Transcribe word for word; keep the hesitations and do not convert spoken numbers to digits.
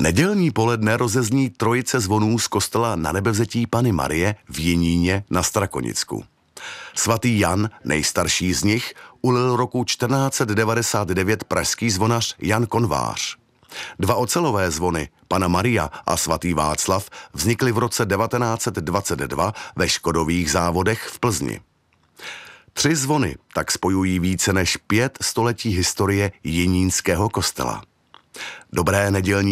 Nedělní poledne rozezní trojice zvonů z kostela Nanebevzetí Panny Marie v Jeníně na Strakonicku. Svatý Jan, nejstarší z nich, ulil roku čtrnáct set devadesát devět pražský zvonař Jan Konvář. Dva ocelové zvony, Panna Maria a svatý Václav, vznikly v roce devatenáct set dvacet dva ve Škodových závodech v Plzni. Tři zvony tak spojují více než pět století historie jenínského kostela. Dobré nedělní